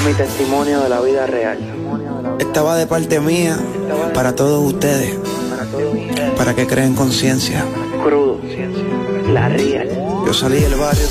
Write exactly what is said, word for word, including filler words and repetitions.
mi testimonio de la vida real. Estaba de parte mía para todos ustedes, para que creen conciencia. Crudo, la real. Yo salí del barrio